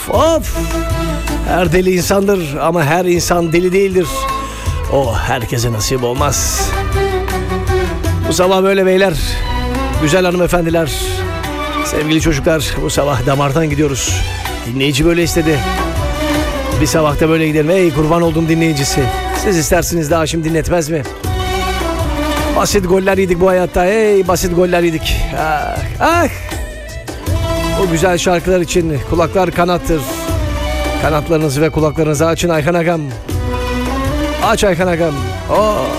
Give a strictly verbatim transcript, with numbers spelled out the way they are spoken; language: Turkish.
Of! Her deli insandır ama her insan deli değildir. O herkese nasip olmaz. Bu sabah böyle beyler, güzel hanımefendiler, sevgili çocuklar, bu sabah damardan gidiyoruz. Dinleyici böyle istedi. Bir sabah da böyle gidelim. Ey kurban olduğum dinleyicisi. Siz istersiniz daha şimdi dinletmez mi? Basit goller yedik bu hayatta. Ey basit goller yedik. Ah, ah. O güzel şarkılar için kulaklar kanattır. Kanatlarınızı ve kulaklarınızı açın Ayhan Agam. Aç Ayhan Agam. Oh.